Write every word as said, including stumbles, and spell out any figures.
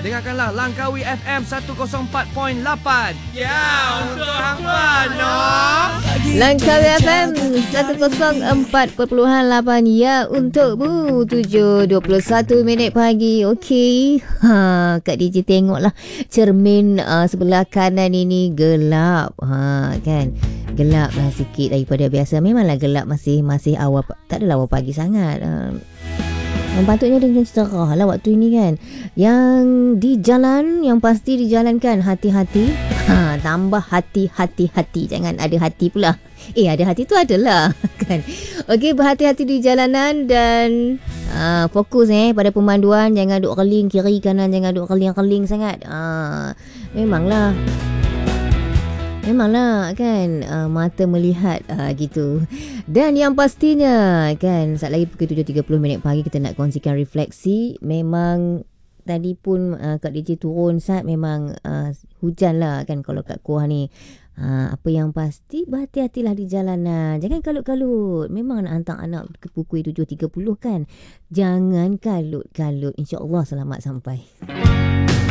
dengarkanlah Langkawi F M seratus empat perpuluhan lapan. Ya, untuk hangpa, no. Langkawi F M seratus empat perpuluhan lapan. Ya, untukmu. tujuh dua puluh satu minit pagi. Okey. Ha, Kak D J tengoklah cermin uh, sebelah kanan ini gelap. Ha, kan? Gelap lah sikit daripada biasa. Memanglah gelap masih masih awal, tak adalah awal pagi sangat. Uh, Patutnya dia cerah lah waktu ini kan. Yang di jalan, yang pasti dijalankan, hati-hati. Ha, tambah hati-hati-hati. Jangan ada hati pula. Eh, ada hati tu adalah kan. Okey, berhati-hati di jalanan dan uh, fokus eh pada pemanduan. Jangan duk keling kiri kanan, jangan duk keling-keling sangat. Uh, memanglah. Memanglah kan, uh, mata melihat uh, gitu. Dan yang pastinya kan, saat lagi pukul tujuh tiga puluh minit pagi kita nak kongsikan refleksi. Memang tadi pun uh, Kak D J turun saat memang uh, hujan lah kan kalau kat Kuah ni. Uh, apa yang pasti, berhati-hatilah di jalanan. Jangan kalut-kalut. Memang nak hantar anak ke pukul tujuh tiga puluh kan. Jangan kalut-kalut. InsyaAllah selamat sampai.